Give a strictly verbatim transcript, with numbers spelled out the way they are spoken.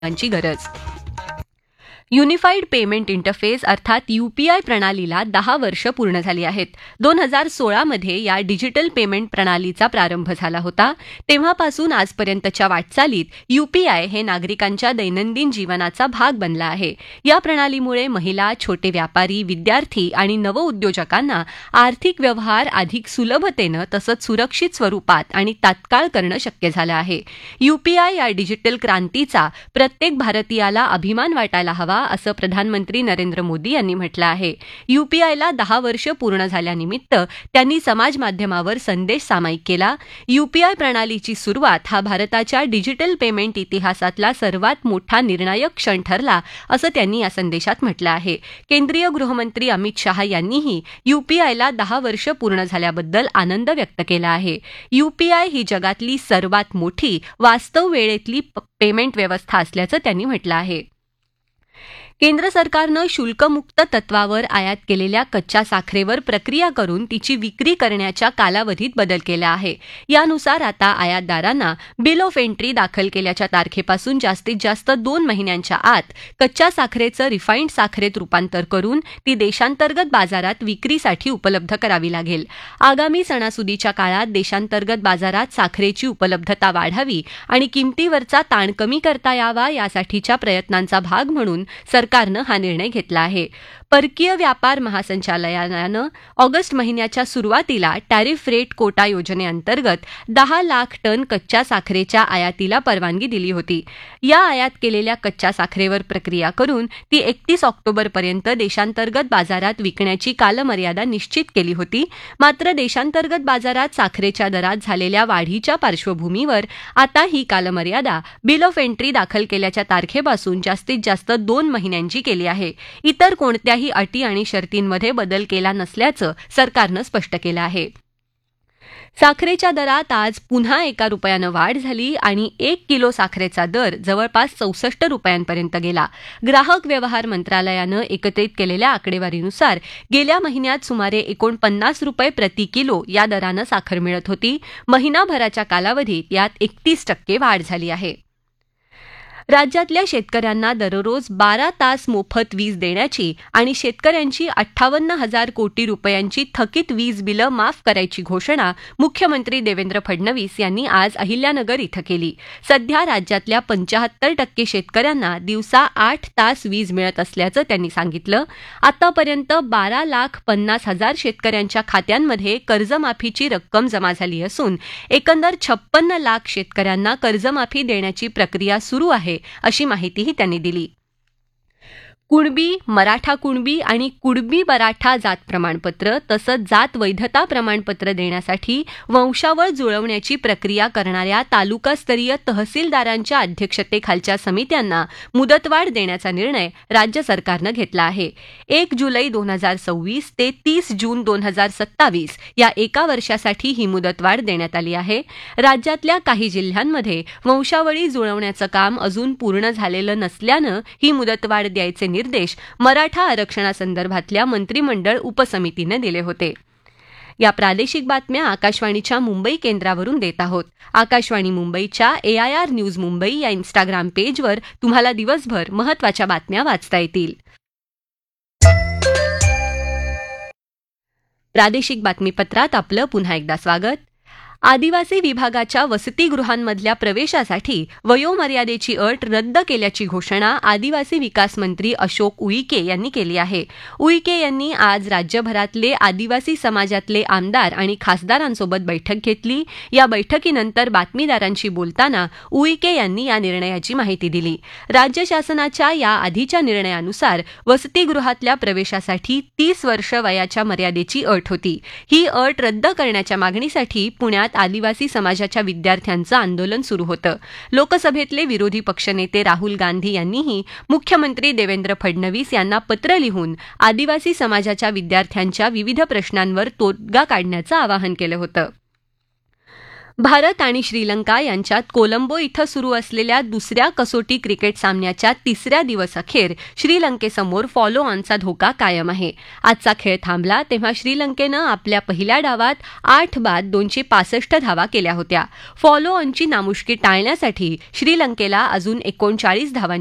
ची गरज. Unified payment interface अर्थात यूपीआय प्रणालीला दहा वर्ष पूर्ण झाली आहेत. दोन हजार सोळामध्ये या डिजिटल पेमेंट प्रणालीचा प्रारंभ झाला होता. तेव्हापासून आजपर्यंतच्या वाटचालीत यूपीआय हे नागरिकांच्या दैनंदिन जीवनाचा भाग बनला आहे. या प्रणालीमुळे महिला, छोटे व्यापारी, विद्यार्थी आणि नवउद्योजकांना आर्थिक व्यवहार अधिक सुलभतेनं तसंच सुरक्षित स्वरूपात आणि तात्काळ करणं शक्य झालं आहे. यूपीआय या डिजिटल क्रांतीचा प्रत्येक भारतीयाला अभिमान वाटायला हवा असं प्रधानमंत्री नरेंद्र मोदी यांनी म्हटलं आहे. यूपीआयला दहा वर्ष पूर्ण झाल्यानिमित्त त्यांनी समाज माध्यमावर संदेश सामायिक केला. यूपीआय प्रणालीची सुरुवात हा भारताच्या डिजिटल पेमेंट इतिहासातला सर्वात मोठा निर्णायक क्षण ठरला असं त्यांनी या संदेशात म्हटलं आहे. केंद्रीय गृहमंत्री अमित शहा यांनीही यूपीआयला दहा वर्ष पूर्ण झाल्याबद्दल आनंद व्यक्त केला आहे. यूपीआय ही जगातली सर्वात मोठी वास्तव वेळेतली पेमेंट व्यवस्था असल्याचं त्यांनी म्हटलं आहे. केंद्र सरकारनं शुल्कमुक्त तत्वावर आयात केलेल्या कच्च्या साखरेवर प्रक्रिया करून तिची विक्री करण्याच्या कालावधीत बदल केला आहे. यानुसार आता आयातदारांना बिल ऑफ एंट्री दाखल केल्याच्या तारखेपासून जास्तीत जास्त दोन महिन्यांच्या आत कच्च्या साखरेचं रिफाईंड साखरेत रूपांतर करून ती देशांतर्गत बाजारात विक्रीसाठी उपलब्ध करावी लागेल. आगामी सणासुदीच्या काळात देशांतर्गत बाजारात साखरेची उपलब्धता वाढावी आणि किमतीवरचा ताण कमी करता यावा यासाठीच्या प्रयत्नांचा भाग म्हणून सरकारनं हा निर्णय घेतला आहे. परकीय व्यापार महासंचालनालयानं ऑगस्ट महिन्याच्या सुरुवातीला टॅरिफ रेट कोटा योजनेअंतर्गत दहा लाख टन कच्च्या साखरेच्या आयातीला परवानगी दिली होती. या आयात केलेल्या कच्च्या साखरेवर प्रक्रिया करून ती एकतीस ऑक्टोबरपर्यंत देशांतर्गत बाजारात विकण्याची कालमर्यादा निश्चित केली होती. मात्र देशांतर्गत बाजारात साखरेच्या दरात झालेल्या वाढीच्या पार्श्वभूमीवर आता ही कालमर्यादा बिल ऑफ एंट्री दाखल केल्याच्या तारखेपासून जास्तीत जास्त दोन महिन्यांची केली आहे. इतर कोणत्याही अटी आणि शर्तींमध्ये बदल केला नसल्याचं सरकारनं स्पष्ट केलं आहे. साखरेच्या दरात आज पुन्हा एका रुपयानं वाढ झाली आणि एक किलो साखरेचा दर जवळपास चौसष्ट रुपयांपर्यंत गेला. ग्राहक व्यवहार मंत्रालयानं एकत्रित केलेल्या आकडेवारीनुसार गेल्या महिन्यात सुमारे एकोणपन्नास रुपये प्रति किलो या दरानं साखर मिळत होती. महिनाभराच्या कालावधीत यात एकतीस टक्के वाढ झाली आहे. राज्यातल्या शेतकऱ्यांना दररोज बारा तास मोफत वीज देण्याची आणि शेतकऱ्यांची अठ्ठावन्न हजार कोटी रुपयांची थकीत वीज बिलं माफ करायची घोषणा मुख्यमंत्री देवेंद्र फडणवीस यांनी आज अहिल्यानगर इथं केली. सध्या राज्यातल्या पंच्याहत्तर टक्के शेतकऱ्यांना दिवसा आठ तास वीज मिळत असल्याचं त्यांनी सांगितलं. आतापर्यंत बारा लाख पन्नास हजार शेतकऱ्यांच्या खात्यांमध्ये कर्जमाफीची रक्कम जमा झाली असून एकंदर छप्पन्न लाख शेतकऱ्यांना कर्जमाफी देण्याची प्रक्रिया सुरू आहे अशी माहितीही त्यांनी दिली. कुणबी, मराठा कुणबी आणि कुणबी मराठा जात प्रमाणपत्र तसंच जात वैधता प्रमाणपत्र देण्यासाठी वंशावळ जुळवण्याची प्रक्रिया करणाऱ्या तालुकास्तरीय तहसीलदारांच्या अध्यक्षतेखालच्या समित्यांना मुदतवाढ देण्याचा निर्णय राज्य सरकारनं घेतला आहे. एक जुलै दोन हजार सव्वीस ते तीस जून दोन हजार सत्तावीस या एका वर्षासाठी ही मुदतवाढ देण्यात आली आहे. राज्यातल्या काही जिल्ह्यांमध्ये वंशावळी जुळवण्याचं काम अजून पूर्ण झालेलं नसल्यानं ही मुदतवाढ द्यायचे निर्देश मराठा आरक्षणासंदर्भातल्या मंत्रिमंडळ उपसमितीनं दिले होते. या प्रादेशिक बातम्या आकाशवाणीच्या मुंबई केंद्रावरून देत आहोत. आकाशवाणी मुंबईच्या एआयआर न्यूज मुंबई या इन्स्टाग्राम पेजवर तुम्हाला दिवसभर महत्त्वाच्या बातम्या वाचता येतील. प्रादेशिक बातमीपत्रात आपलं पुन्हा एकदा स्वागत. आदिवासी विभागाच्या वसतिगृहांमधल्या प्रवेशासाठी वयोमर्यादेची अट रद्द केल्याची घोषणा आदिवासी विकास मंत्री अशोक उईके यांनी केली आहे. उईके यांनी आज राज्यभरातले आदिवासी समाजातले आमदार आणि खासदारांसोबत बैठक घेतली. या बैठकीनंतर बातमीदारांशी बोलताना उईके यांनी या निर्णयाची माहिती दिली. राज्य शासनाच्या या आधीच्या निर्णयानुसार वसतिगृहातल्या प्रवेशासाठी तीस वर्ष वयाच्या मर्यादेची अट होती. ही अट रद्द करण्याच्या मागणीसाठी पुण्यात आदिवासी समाजाच्या विद्यार्थ्यांचं आंदोलन सुरू होतं. लोकसभेतले विरोधी पक्षनेते राहुल गांधी यांनीही मुख्यमंत्री देवेंद्र फडणवीस यांना पत्र लिहून आदिवासी समाजाच्या विद्यार्थ्यांच्या विविध प्रश्नांवर तोडगा काढण्याचं आवाहन केलं होतं. भारत आणि श्रीलंका यांच्यात कोलंबो इथं सुरू असलेल्या दुसऱ्या कसोटी क्रिकेट सामन्याच्या तिसऱ्या दिवस अखेर श्रीलंकेसमोर फॉलो ऑनचा धोका कायम आहे. आजचा खेळ थांबला तेव्हा श्रीलंकेनं आपल्या पहिल्या डावात आठ बाद दोनशे पासष्ट धावा केल्या होत्या. फॉलो ऑनची नामुष्की टाळण्यासाठी श्रीलंकेला अजून एकोणचाळीस धावांची